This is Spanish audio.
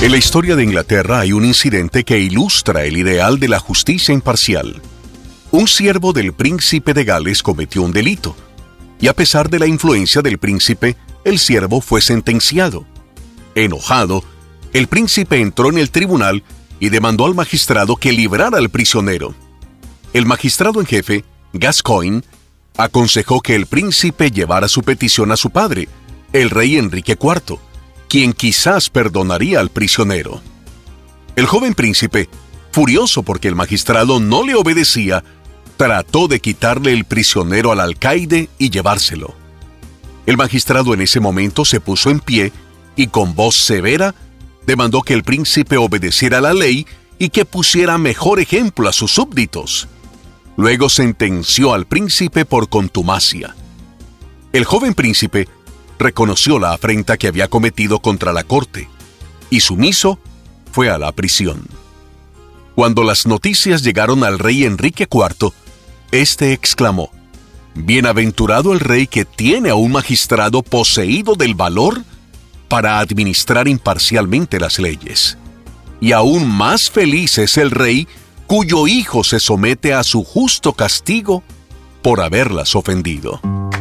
En la historia de Inglaterra hay un incidente que ilustra el ideal de la justicia imparcial. Un siervo del príncipe de Gales cometió un delito, y a pesar de la influencia del príncipe, el siervo fue sentenciado. Enojado, el príncipe entró en el tribunal y demandó al magistrado que librara al prisionero. El magistrado en jefe, Gascoigne, aconsejó que el príncipe llevara su petición a su padre, el rey Enrique IV, quien quizás perdonaría al prisionero. El joven príncipe, furioso porque el magistrado no le obedecía, trató de quitarle el prisionero al alcaide y llevárselo. El magistrado en ese momento se puso en pie y con voz severa demandó que el príncipe obedeciera la ley y que pusiera mejor ejemplo a sus súbditos. Luego sentenció al príncipe por contumacia. El joven príncipe reconoció la afrenta que había cometido contra la corte y sumiso fue a la prisión. Cuando las noticias llegaron al rey Enrique IV, éste exclamó: «Bienaventurado el rey que tiene a un magistrado poseído del valor para administrar imparcialmente las leyes. Y aún más feliz es el rey cuyo hijo se somete a su justo castigo por haberlas ofendido».